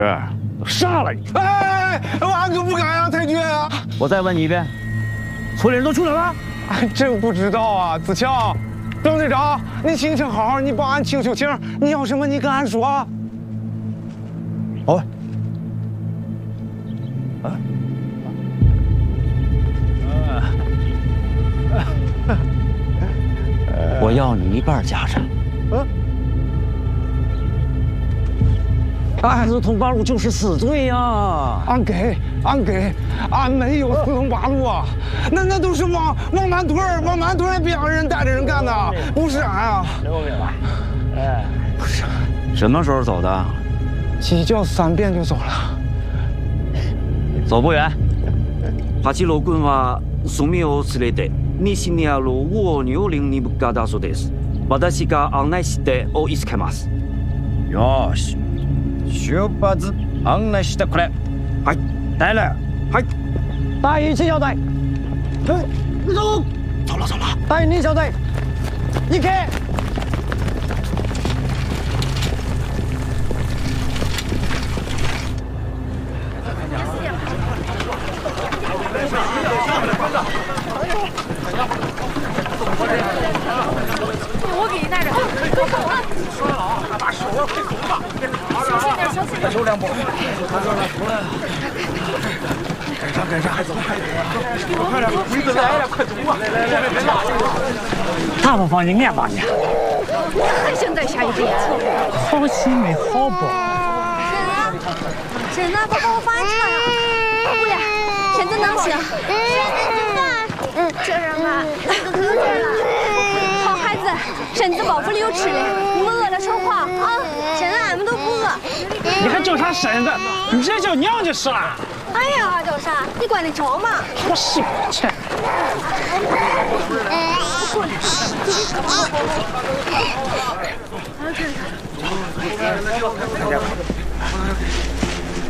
都杀了你！ 哎，俺可不敢呀，太君啊！ 我再问你一遍，村里人都去哪了？ 俺真不知道啊，子强，郑队长，你心情好好，你帮俺清情，你要什么你跟俺说。哦。 我要你一半家产。俺是通八路就是死罪呀！ 俺给，俺没有四通八路啊，那都是王满屯边上人带着人干的，不是俺啊。 刘明白。哎，不是，什么时候走的？ 鸡叫3遍就走了。 走不远。8기로は住みを連れて西にあるウオニを林に向かったそうです。私が案内して追いつけます。よし。出発案内してくれ。はい。带了。はい。大一七小队。走。走了。大2小队，一开。 我给你拿着。说了啊，把手要配合吧。小心点，小心点。手2步。赶上，走，快点，鬼子来了，快走啊！来， 他们放你俺帮你。 你还想再下一遍？ 好心没好报。 婶子，快把我放在车上。不然，婶子能行。这人啊，都搁这儿了。好孩子，婶子包袱里有吃的，你们饿了说话啊。现在俺们都不饿。 你还叫啥婶子？你直接叫娘就是了。 哎呀，叫啥？你管得着吗？ 我信去。